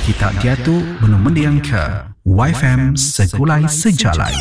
Kita jatuh belum mendiang ke YFM Segulai Sejalan.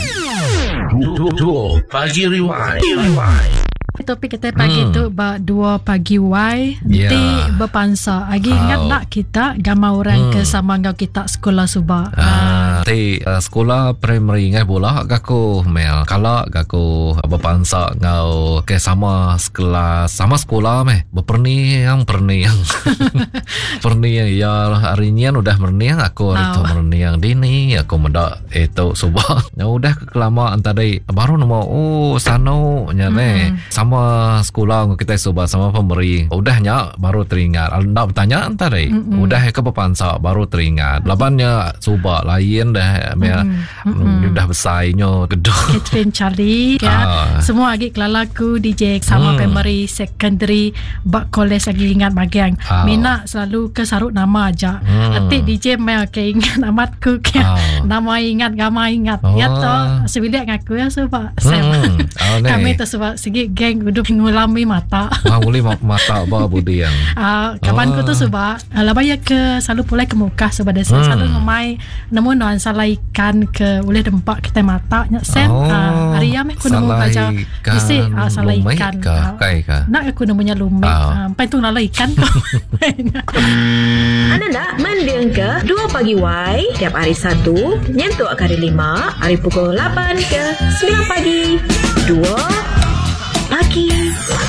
Pagi Rewind. Topik kita pagi tu dua pagi Y nanti berpansa. Lagi ingat tak kita gambar orang ke sama ngau kita sekolah subak. Nanti sekolah primary ngai bola gaku mel. Kalau gaku berpansa ngau ke sama sekolah meh. Berperniang perniang ya hari ni udah merniang aku hari tu merniang dini aku mendak itu subak. Ya udah kelamaan tadi baru nama sano nyane sama sekolah kita subak sama pemberi. Udahnya baru teringat. Nak bertanya tadi. Udah ke berpansa baru teringat. Labannya subak lain dah dah besarnya gedung Catherine Charlie semua lagi kelalaku DJ sama primary secondary bak college lagi ingat bagian Mina selalu ke sarut nama aja atik DJ mel ke ingat amatku ke nama ingat gama ingat ya toh sebilik ngaku ya sebab kami tu sebab segi geng duduk ngulami mata boleh mata apa budi yang kawanku tu sebab labaya ke selalu pulai ke muka sebab dia selalu ngemai namun non salah ikan ke boleh dempak kita mata nya sen hari ya aku nemu baca isi salah ikan nak aku nemunya lumik sampai tu nala ikan anda nak mendiang ke 2 pagi Y tiap hari Sabtu nyentuk hari 5 hari pukul 8 ke 9 pagi 2 pagi